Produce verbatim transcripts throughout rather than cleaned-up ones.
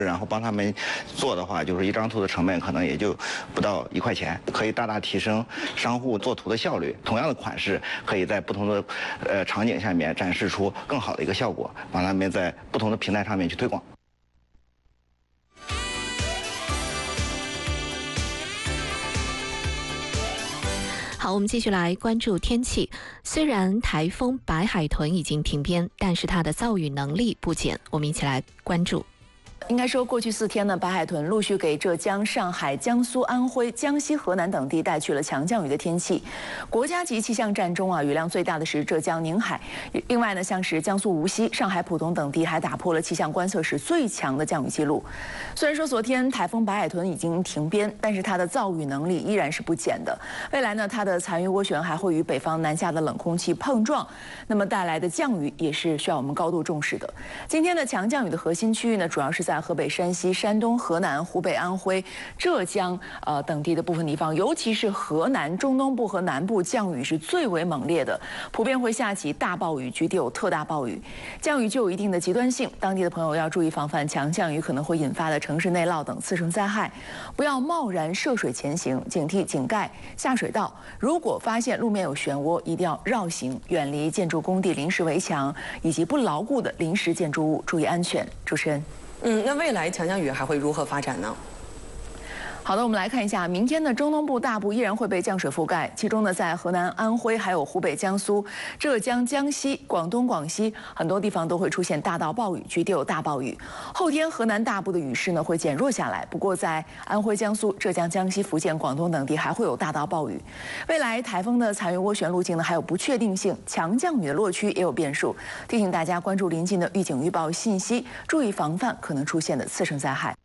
然后帮他们做的话，就是一张图的成本可能也就不到一块钱，可以大大提升商户做图的效率。同样的款式，可以在不同的呃场景下面展示出更好的一个效果，帮他们在不同的平台上面去推广。 好，我们继续来关注天气。虽然台风白海豚已经停编，但是它的造雨能力不减。我们一起来关注。 应该说，过去四天呢，白海豚陆续给浙江、上海、江苏、安徽、江西、河南等地带去了强降雨的天气。国家级气象站中啊，雨量最大的是浙江宁海。另外呢，像是江苏无锡、上海浦东等地还打破了气象观测史最强的降雨记录。虽然说昨天台风白海豚已经停编，但是它的造雨能力依然是不减的。未来呢，它的残余涡旋还会与北方南下的冷空气碰撞，那么带来的降雨也是需要我们高度重视的。今天的强降雨的核心区域呢，主要是在河北、山西、山东、河南、湖北、安徽、浙江呃等地的部分地方，尤其是河南中东部和南部降雨是最为猛烈的，普遍会下起大暴雨，局地有特大暴雨。降雨具有一定的极端性，当地的朋友要注意防范强降雨可能会引发的城市内涝等次生灾害，不要贸然涉水前行，警惕井盖、下水道。如果发现路面有漩涡，一定要绕行，远离建筑工地临时围墙以及不牢固的临时建筑物，注意安全。主持人。 嗯，那未来强降雨还会如何发展呢？ 好的，我们来看一下，明天的中东部大部依然会被降水覆盖，其中呢，在河南、安徽、还有湖北、江苏、浙江、江西、广东、广西很多地方都会出现大到暴雨，局地有大暴雨。后天河南大部的雨势呢会减弱下来，不过在安徽、江苏、浙江、江西、福建、广东等地还会有大到暴雨。未来台风的残余涡旋路径呢还有不确定性，强降雨的落区也有变数，提醒大家关注临近的预警预报信息，注意防范可能出现的次生灾害。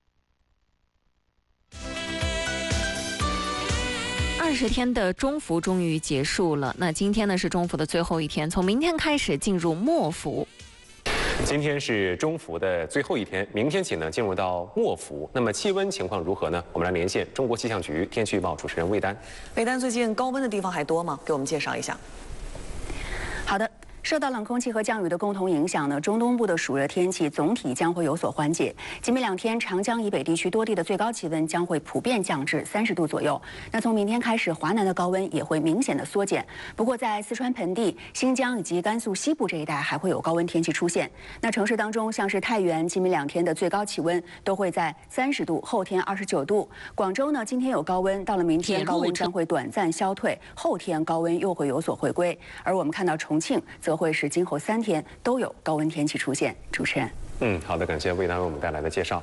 二十天的中伏终于结束了，那今天呢是中伏的最后一天，从明天开始进入末伏。 今天是中伏的最后一天，明天起呢进入到末伏。那么气温情况如何呢？我们来连线中国气象局天气预报主持人魏丹。 魏丹，最近高温的地方还多吗？给我们介绍一下。 好的。受到冷空气和降雨的共同影响呢，中东部的暑热天气总体将会有所缓解。今明两天，长江以北地区多地的最高气温将会普遍降至三十度左右。那从明天开始，华南的高温也会明显的缩减。不过，在四川盆地、新疆以及甘肃西部这一带还会有高温天气出现。那城市当中，像是太原，今明两天的最高气温都会在三十度，后天二十九度。广州呢，今天有高温，到了明天高温将会短暂消退，后天高温又会有所回归。而我们看到重庆则会是今后三天都有高温天气出现。主持人， 嗯，好的，感谢魏丹为我们带来的介绍。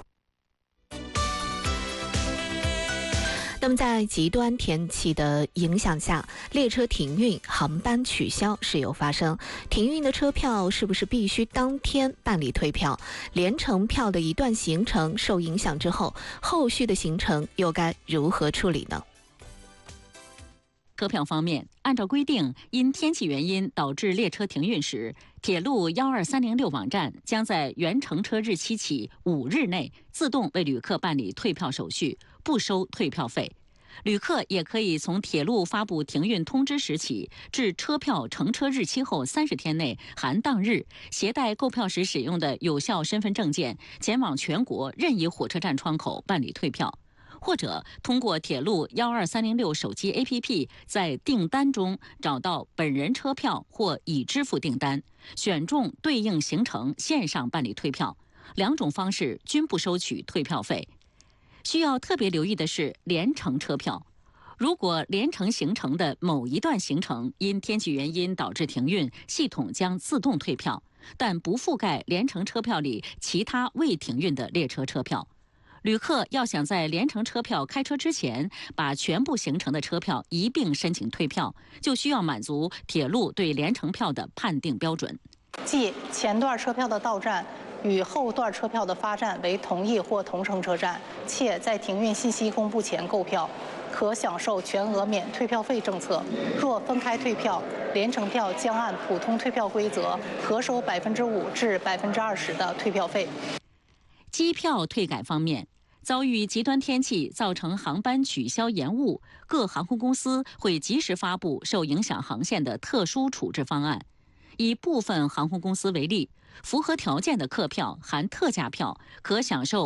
那么在极端天气的影响下，列车停运、航班取消时有发生。停运的车票是不是必须当天办理退票？连程票的一段行程受影响之后，后续的行程又该如何处理呢？ 车票方面，按照规定，因天气原因导致列车停运时，铁路幺二三零六网站将在原乘车日期起五日内自动为旅客办理退票手续，不收退票费。旅客也可以从铁路发布停运通知时起，至车票乘车日期后三十天内含当日，携带购票时使用的有效身份证件，前往全国任意火车站窗口办理退票。或者通过铁路幺二三零六手机 A P P 在订单中找到本人车票或已支付订单，选中对应行程线上办理退票，两种方式均不收取退票费。需要特别留意的是连程车票，如果连程行程的某一段行程因天气原因导致停运，系统将自动退票，但不覆盖连程车票里其他未停运的列车车票。旅客要想在连程车票开车之前把全部行程的车票一并申请退票，就需要满足铁路对连程票的判定标准， 即前段车票的到站与后段车票的发站为同一或同城车站，且在停运信息公布前购票，可享受全额免退票费政策。若分开退票，连程票将按普通退票规则核收百分之五至百分之二十的退票费。 机票退改方面，遭遇极端天气造成航班取消延误，各航空公司会及时发布受影响航线的特殊处置方案。以部分航空公司为例， 符合条件的客票含特价票可享受